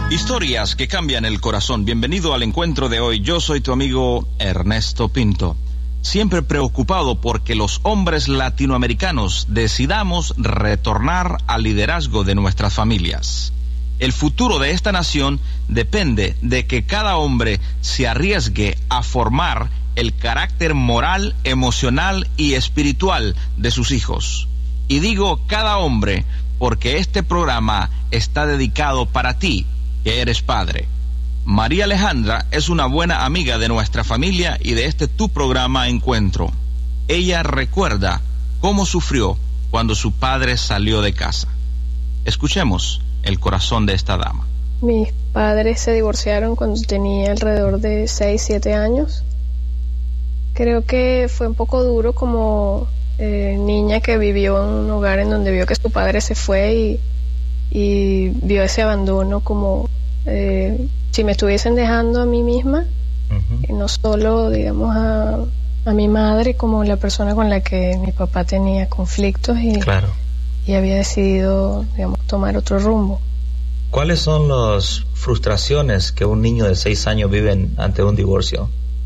Historias que cambian el corazón. Bienvenido al encuentro de hoy. Yo soy tu amigo Ernesto Pinto. Siempre preocupado porque los hombres latinoamericanos decidamos retornar al liderazgo de nuestras familias. El futuro de esta nación depende de que cada hombre se arriesgue a formar el carácter moral, emocional y espiritual de sus hijos. Y digo cada hombre porque este programa está dedicado para ti, que eres padre. María Alejandra es una buena amiga de nuestra familia y de este tu programa Encuentro. Ella recuerda cómo sufrió cuando su padre salió de casa. Escuchemos el corazón de esta dama. Mis padres se divorciaron cuando tenía alrededor de 6, 7 años. Creo que fue un poco duro como niña que vivió en un hogar en donde vio que su padre se fue y vio ese abandono como si me estuviesen dejando a mí misma, no solo, digamos, a mi madre como la persona con la que mi papá tenía conflictos y había decidido, digamos, tomar otro rumbo. ¿Cuáles son las frustraciones que un niño de 6 años vive ante un divorcio?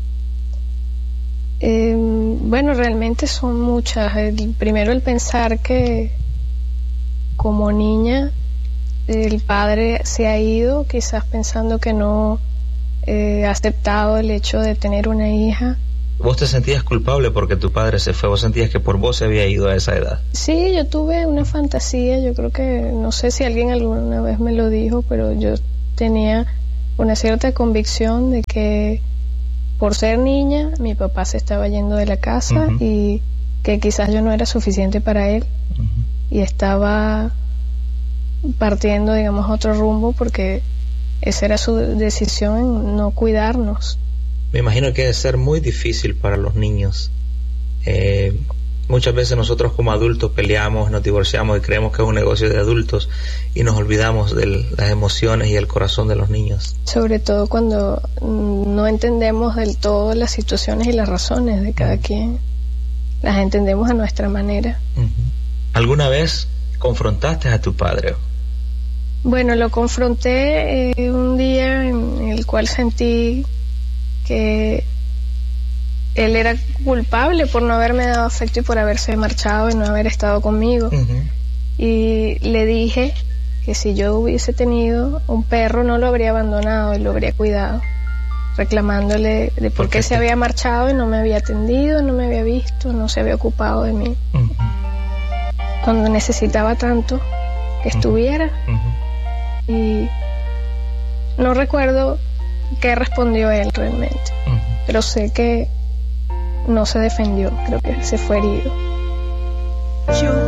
Bueno, realmente son muchas. Primero, el pensar que como niña el padre se ha ido, quizás pensando que no ha aceptado el hecho de tener una hija. ¿Vos te sentías culpable porque tu padre se fue? ¿Vos sentías que por vos se había ido a esa edad? Sí, yo tuve una fantasía, yo creo que, no sé si alguien alguna vez me lo dijo, pero yo tenía una cierta convicción de que por ser niña mi papá se estaba yendo de la casa y que quizás yo no era suficiente para él y estaba partiendo, digamos, otro rumbo porque esa era su decisión en no cuidarnos. Me imagino que debe ser muy difícil para los niños. Muchas veces nosotros como adultos peleamos, nos divorciamos y creemos que es un negocio de adultos y nos olvidamos de las emociones y el corazón de los niños. Sobre todo cuando no entendemos del todo las situaciones y las razones de cada quien. Las entendemos a nuestra manera. ¿Alguna vez confrontaste a tu padre? Bueno, lo confronté un día en el cual sentí que él era culpable por no haberme dado afecto y por haberse marchado y no haber estado conmigo. Y le dije que si yo hubiese tenido un perro no lo habría abandonado y lo habría cuidado, reclamándole de por qué se había marchado y no me había atendido, no me había visto, no se había ocupado de mí cuando necesitaba tanto que estuviera. Y no recuerdo qué respondió él realmente, pero sé que no se defendió, creo que se fue herido. Yo